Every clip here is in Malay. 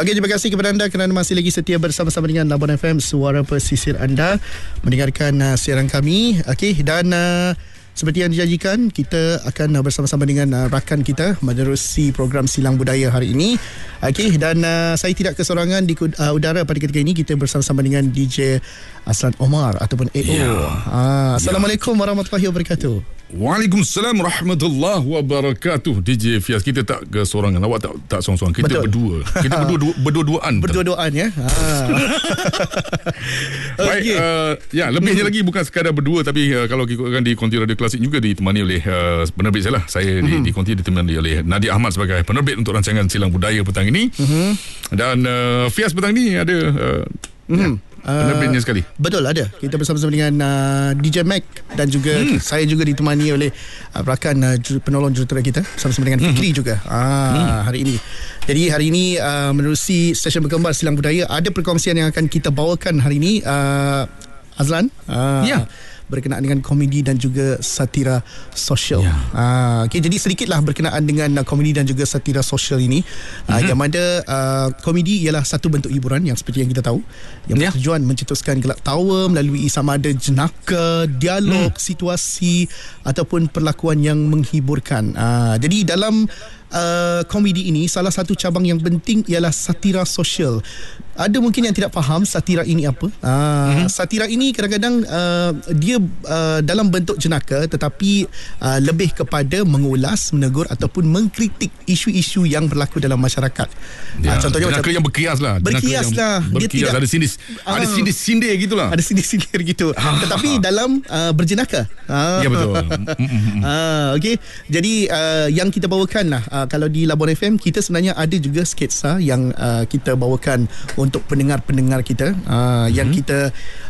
Okey, terima kasih kepada anda kerana masih lagi setia bersama-sama dengan Labuan FM, suara pesisir anda, mendengarkan siaran kami. Okey, dan seperti yang dijanjikan, kita akan bersama-sama dengan rakan kita menerusi program Silang Budaya hari ini. Okey, dan saya tidak kesorangan di udara pada ketika ini. Kita bersama-sama dengan DJ Azlan Omar ataupun AO. Assalamualaikum warahmatullahi wabarakatuh. Waalaikumsalam warahmatullahi wabarakatuh. DJ Fias, kita tak kesorangan. Awak tak seorang-seorang. Kita betul. berdua. Kita berdua-duaan. Berdua-duaan ya. Baik, ya, lebihnya lagi bukan sekadar berdua, tapi kalau ikutkan di Konti Radio Klasik juga ditemani oleh penerbit saya lah. Saya di Konti ditemani oleh Nadia Ahmad sebagai penerbit untuk rancangan Silang Budaya petang ini. Dan Fias petang ini ada penerbitnya sekali. Betul, ada. Kita bersama-sama dengan DJ Mac dan juga saya juga ditemani oleh rakan penolong jurutera kita, bersama-sama dengan Fikri juga hari ini. Jadi hari ini menerusi stesen berkembar Silang Budaya, ada perkongsian yang akan kita bawakan hari ini, Azlan. Berkenaan dengan komedi dan juga satira sosial. Okay, jadi sedikitlah berkenaan dengan komedi dan juga satira sosial ini. Yang mana komedi ialah satu bentuk hiburan yang seperti yang kita tahu, yang bertujuan mencetuskan gelak tawa melalui sama ada jenaka, dialog, situasi ataupun perlakuan yang menghiburkan. Jadi dalam komedi ini, salah satu cabang yang penting ialah satira sosial. Ada mungkin yang tidak faham satira ini apa. Satira ini kadang-kadang dia dalam bentuk jenaka, tetapi lebih kepada mengulas, menegur ataupun mengkritik isu-isu yang berlaku dalam masyarakat. Contohnya jenaka macam yang berkias lah. Berkias lah. Dia tidak ada sindir gitulah. Ada sindir gitu. Tetapi dalam berjenaka. Ya, betul. Okey. Jadi yang kita bawakan lah, kalau di Labuan FM, kita sebenarnya ada juga sketsa yang kita bawakan untuk pendengar-pendengar kita, yang kita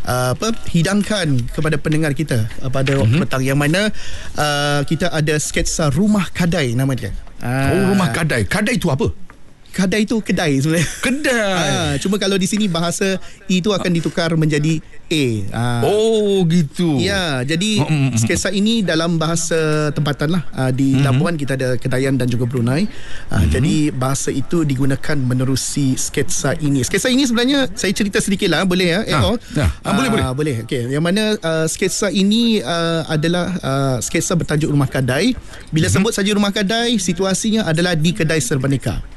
hidangkan kepada pendengar kita pada waktu petang, yang mana kita ada sketsa Rumah Kadai nama dia. Rumah Kadai. Kadai itu apa? Kadai itu kedai sebenarnya. Kedai. Cuma kalau di sini bahasa itu akan ditukar menjadi A. Oh, gitu. Ya, jadi sketsa ini dalam bahasa tempatan lah. Di Labuan kita ada Kedayan dan juga Brunei. Jadi bahasa itu digunakan menerusi sketsa ini. Sketsa ini sebenarnya saya cerita sedikit lah, boleh ya? Boleh. Okey. Yang mana sketsa ini adalah sketsa bertajuk Rumah Kadai. Bila sebut saja Rumah Kadai, situasinya adalah di kedai serba nikah.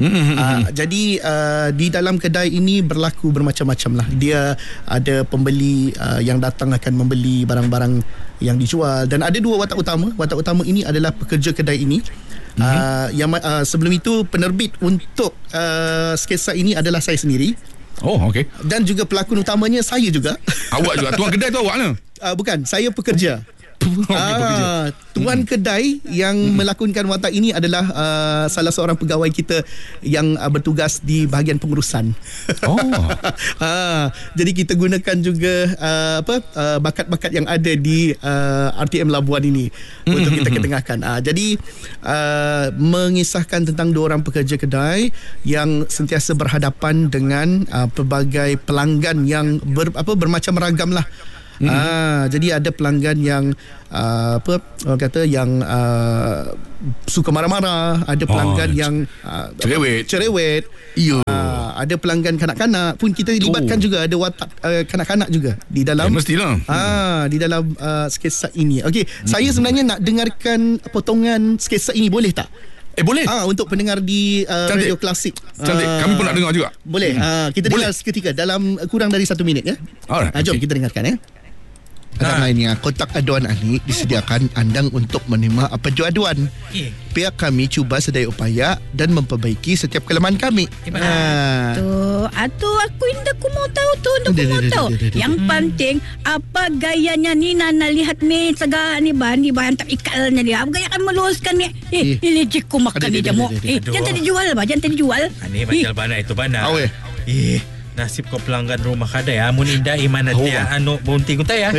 Jadi di dalam kedai ini berlaku bermacam-macam lah. Dia ada pembeli yang datang akan membeli barang-barang yang dijual, dan ada dua watak utama. Watak utama ini adalah pekerja kedai ini. Yang sebelum itu penerbit untuk sketsa ini adalah saya sendiri. Oh, okey. Dan juga pelakon utamanya saya juga. Awak juga. Tuan kedai tu awak lah? Bukan, saya pekerja. Tuan kedai yang melakonkan watak ini adalah salah seorang pegawai kita yang bertugas di bahagian pengurusan. Jadi kita gunakan juga bakat-bakat yang ada di RTM Labuan ini untuk kita ketengahkan. Jadi mengisahkan tentang dua orang pekerja kedai yang sentiasa berhadapan dengan pelbagai pelanggan yang bermacam ragam lah. Jadi ada pelanggan yang orang kata yang suka marah-marah, ada pelanggan yang cerewet. Ada pelanggan kanak-kanak pun kita libatkan juga, ada watak kanak-kanak juga di dalam. Mestilah. Di dalam sketsa ini. Okey, saya sebenarnya nak dengarkan potongan sketsa ini, boleh tak? Boleh. Untuk pendengar di Radio Klasik. Cantik. Kami pun nak dengar juga. Boleh. Kita dengar seketika dalam kurang dari 1 minit ya. Alright. Jom kita dengarkan ya. Dalam lainnya, kotak aduan ini disediakan andang untuk menerima apa jua aduan. Pihak kami cuba sedaya upaya dan memperbaiki setiap kelemahan kami. Tu aku indah aku mau tahu tu, mau tahu. Yang penting apa gayanya ni Nana lihat ni segala ni bahan tak ikalnya dia. Apa gaya akan meluruskan ni? Ini cikgu makan ni jamu. Jangan dijual bah, jangan dijual. Ni macam bana itu bana. Nasib kau pelanggan Rumah Kadai. Amun indah imana dia anu bunting kuntai ya.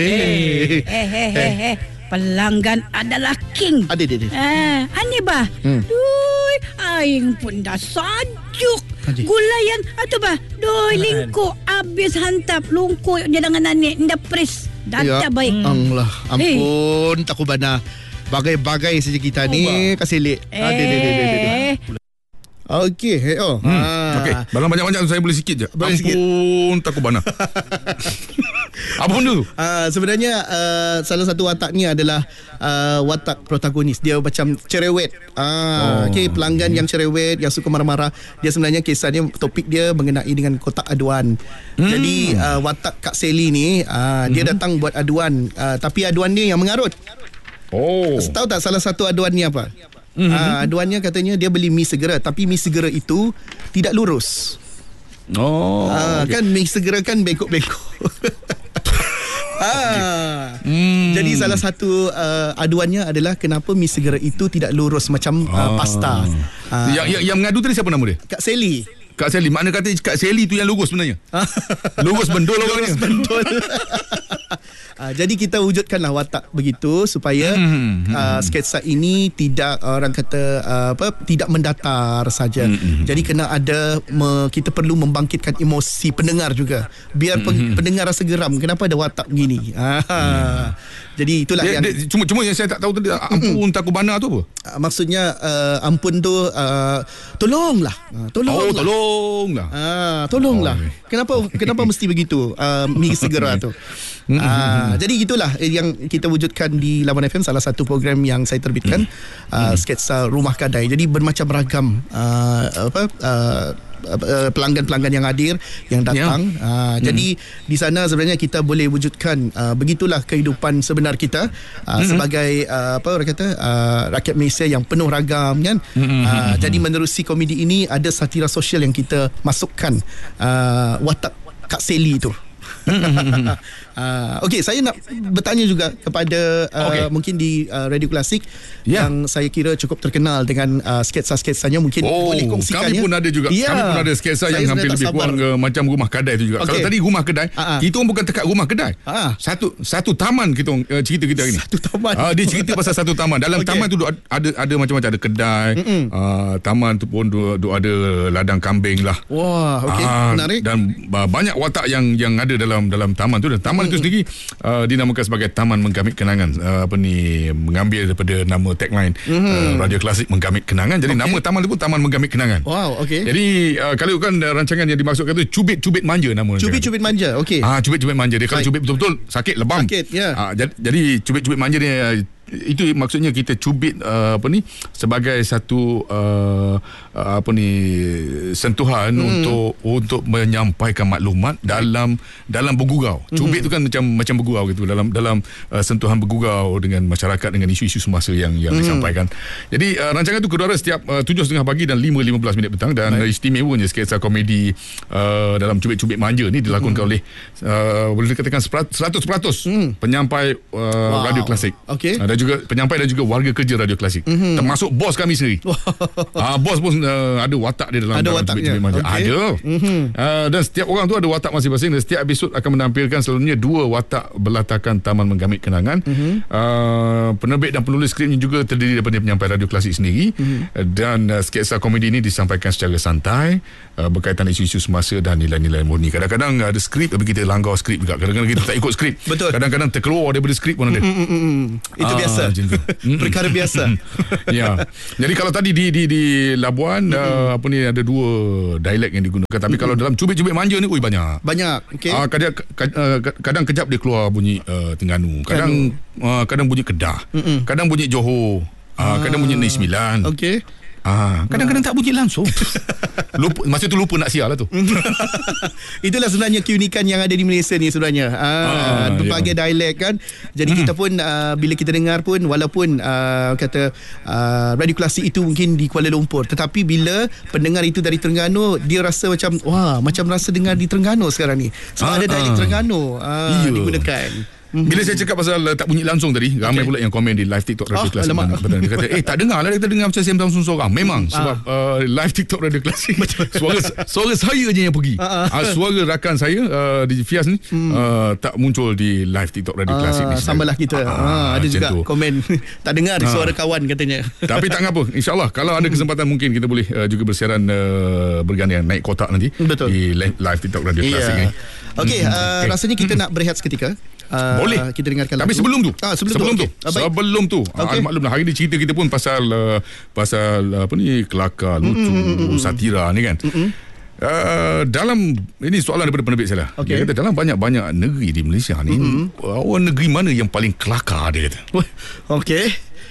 Pelanggan adalah king. Ani bah. Dui, aing pun dah sajuk. Gulayan atau bah. Dui lingko habis hantap lungko dia dengan nenek ndak pres. Data baik. Allah, ampun tak kubana. Bagai-bagai saja kita ni kasih lek. Okey. Okey, dalam banyak-banyak saya boleh sikit je. Boleh sikit. Ampun Tacubana. Apa benda tu? Sebenarnya salah satu watak ni adalah watak protagonis. Dia macam cerewet. Okey, pelanggan yang cerewet, yang suka marah-marah. Dia sebenarnya kisahnya, topik dia mengenai dengan kotak aduan. Jadi watak Kak Sally ni dia datang buat aduan, tapi aduan dia yang mengarut. Tahu tak salah satu aduan ni apa? Aduannya katanya dia beli mi segera, tapi mi segera itu tidak lurus. Okay. Kan mi segera kan bengkok-bengkok. Jadi salah satu aduannya adalah kenapa mi segera itu tidak lurus macam pasta. Yang mengadu tadi siapa nama dia? Kak Sally. Kak Sally. Mana kata Kak Sally tu yang lurus sebenarnya? Lurus bendul orangnya. Jadi kita wujudkanlah watak begitu supaya sketsa ini tidak, orang kata tidak mendatar saja. Jadi kena ada kita perlu membangkitkan emosi pendengar juga. Biar pendengar rasa geram. Kenapa ada watak begini? Jadi itulah cuma yang saya tak tahu tadi, ampun Tacubana tu apa? Maksudnya ampun tu tolonglah. Tolonglah. Kenapa mesti begitu? Mi segera tu. Jadi itulah yang kita wujudkan di Lawan FM, salah satu program yang saya terbitkan, sketsa Rumah Kedai. Jadi bermacam ragam pelanggan-pelanggan yang hadir, yang datang. Jadi di sana sebenarnya kita boleh wujudkan begitulah kehidupan sebenar kita sebagai orang kata rakyat Malaysia yang penuh ragam kan. Jadi menerusi komedi ini ada satira sosial yang kita masukkan, watak Kak Sally tu. Okey, saya nak bertanya juga kepada mungkin di Radio Klasik yang saya kira cukup terkenal dengan sketsa-sketsanya, mungkin boleh kongsikannya. Kami pun ada juga. Kami pun ada sketsa yang hampir lebih kurang macam Rumah Kedai tu juga. Kalau tadi Rumah Kedai, kita orang bukan dekat Rumah Kedai. Satu taman kita cerita kita hari ni. Satu taman. Dia cerita pasal satu taman. Dalam taman tu ada macam-macam, ada kedai. Taman tu pun ada ladang kambing lah. Wah, okey, menarik. Dan banyak watak yang ada dalam taman tu. Dan taman itu sendiri dinamakan sebagai Taman Menggamit Kenangan. Mengambil daripada nama tagline Radio Klasik, Menggamit Kenangan. Jadi nama taman tu pun Taman Menggamit Kenangan. Wow, okey. Jadi kalau kan rancangan yang dimaksudkan tu Cubit-Cubit Manja nama. Cubit-Cubit Manja, okey. Cubit-Cubit Manja. Dia kalau cubit betul-betul sakit, lebam. Sakit, ya. Jadi Cubit-Cubit Manja ni itu maksudnya kita cubit sebagai satu sentuhan untuk menyampaikan maklumat dalam bergurau. Cubit tu kan macam bergurau gitu, dalam sentuhan bergurau dengan masyarakat, dengan isu-isu semasa yang disampaikan. Jadi rancangan tu kedua setiap 7.30 pagi dan 5.15 minit petang. Dan istimewanya sketsa komedi dalam Cubit-Cubit Manja ni dilakonkan oleh boleh dikatakan 100% penyampai Radio Klasik. Okey. Dan juga penyampai dan juga warga kerja Radio Klasik, termasuk bos kami sendiri. Bos pun ada watak dia dalam Cubit-Cubit Manja. Ada. Dan setiap orang tu ada watak masing-masing, dan setiap episod akan menampilkan selalunya 2 watak berlatakan Taman Menggamit Kenangan. Penerbit dan penulis skripnya juga terdiri daripada penyampai Radio Klasik sendiri. Dan sketsa komedi ini disampaikan secara santai, berkaitan isu-isu semasa dan nilai-nilai murni. Kadang-kadang ada skrip tapi kita langgar skrip juga. Kadang-kadang kita tak ikut skrip. Betul. Kadang-kadang terkeluar daripada skrip pun ada. Itu biasa. Perkara biasa. Ya. Jadi kalau tadi di Labuan ada 2 dialek yang digunakan, tapi kalau dalam Cubit-Cubit Manja ni banyak. Okey. Kadang kejap dia keluar bunyi Terengganu. Kadang bunyi Kedah. Kadang bunyi Johor. Kadang bunyi Negeri Sembilan. Okey. Kadang-kadang tak bunyi langsung. Masa tu lupa nak siar lah tu. Itulah sebenarnya keunikan yang ada di Malaysia ni sebenarnya. Berbagai dialek kan. Jadi kita pun bila kita dengar pun, walaupun kata Radio Klasik itu mungkin di Kuala Lumpur, tetapi bila pendengar itu dari Terengganu, dia rasa macam macam rasa dengar di Terengganu sekarang ni. Sebab ada dialek Terengganu digunakan. Bila saya cakap pasal tak bunyi langsung tadi, ramai pula yang komen di live TikTok Radio Klasik. Dia kata tak dengar lah, kita dengar macam Sam Samsung seorang. Memang sebab live TikTok Radio Klasik, suara saya je yang pergi. Suara rakan saya di Fias ni tak muncul di live TikTok Radio Klasik ni. Samalah kita. Ada juga komen tak dengar suara kawan katanya. Tapi tak apa, InsyaAllah kalau ada kesempatan mungkin kita boleh juga bersiaran bergantian naik kotak nanti. Betul. Di live TikTok Radio Klasik ni. Okey, rasanya kita nak berehat seketika. Boleh. Kita dengarkan Tapi lagu. sebelum tu. Sebelum tu. Maklumlah hari ni cerita kita pun pasal apa ni, kelakar, lucu, satira ni kan. Dalam ini soalan daripada penerbit saya lah. Dia kata dalam banyak-banyak negeri di Malaysia ni, negeri mana yang paling kelakar, dia kata. Okey.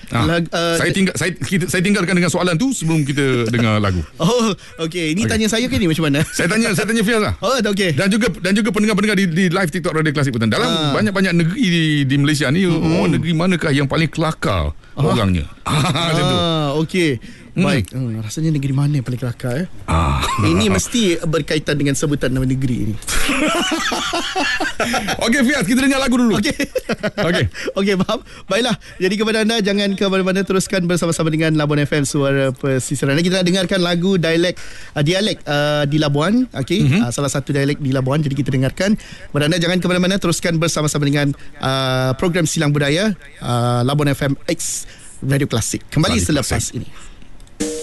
Saya tinggalkan dengan soalan tu sebelum kita dengar lagu. Okey. Ini tanya saya ke ni macam mana? Saya tanya Fiaz lah. Okey. Dan juga pendengar-pendengar di live TikTok Radio Klasik Petang. Dalam banyak-banyak negeri di Malaysia ni, negeri manakah yang paling kelakar orangnya? Macam tu. Okey. Baik. Rasanya negeri mana yang paling kelakar? Ini mesti berkaitan dengan sebutan nama negeri ini. Okey Fiaz, kita dengar lagu dulu. Okey, faham. Baiklah. Jadi kepada anda, jangan ke mana-mana, teruskan bersama-sama dengan Labuan FM Suara Pesisiran. Kita nak dengarkan lagu dialek di Labuan. Okey. Salah satu dialek di Labuan. Jadi kita dengarkan. Kepada anda, jangan ke mana-mana, teruskan bersama-sama dengan program Silang Budaya Labuan FM X Radio Klasik. Kembali selepas ini.